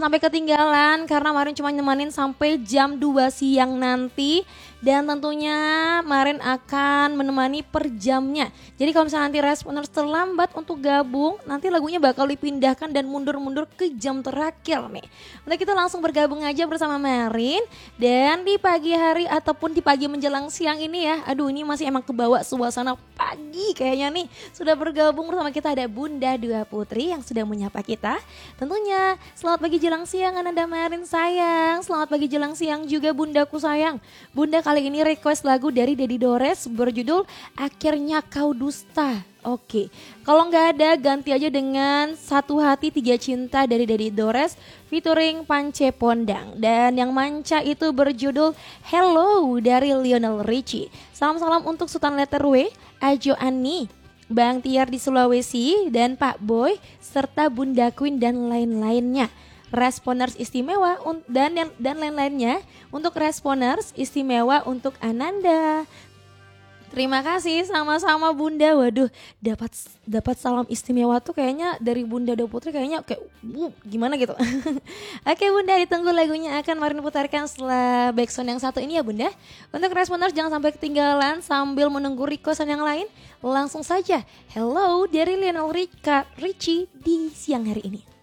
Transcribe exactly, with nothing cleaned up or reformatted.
sampai ketinggalan karena Marin cuma nemenin sampai jam dua siang nanti. Dan tentunya Marin akan menemani per jamnya. Jadi kalau misalnya nanti responers terlambat untuk gabung, nanti lagunya bakal dipindahkan dan mundur-mundur ke jam terakhir nih. Nanti kita langsung bergabung aja bersama Marin. Dan di pagi hari ataupun di pagi menjelang siang ini ya, aduh ini masih emang kebawa suasana pagi kayaknya nih. Sudah bergabung bersama kita ada Bunda Dua Putri yang sudah menyapa kita. Tentunya selamat pagi jelang siang Ananda Marin sayang. Selamat pagi jelang siang juga Bundaku sayang. Bunda kali ini request lagu dari Dedi Dores berjudul Akhirnya Kau Dusta. Oke, kalau nggak ada ganti aja dengan Satu Hati Tiga Cinta dari Dedi Dores featuring Pance Pondang. Dan yang manca itu berjudul Hello dari Lionel Richie. Salam-salam untuk Sultan Letter W, Ajo Ani, Bang Tiar di Sulawesi, dan Pak Boy, serta Bunda Queen dan lain-lainnya. Responers istimewa dan dan lain-lainnya untuk responers istimewa untuk Ananda. Terima kasih sama-sama Bunda. Waduh, dapat dapat salam istimewa tuh kayaknya dari Bunda Dua Putri kayaknya kayak uh, gimana gitu. Oke Bunda, ditunggu lagunya akan Marin putarkan setelah backsound yang satu ini ya Bunda. Untuk responers jangan sampai ketinggalan sambil menunggu requestan yang lain. Langsung saja Hello dari Lionel Richie di siang hari ini.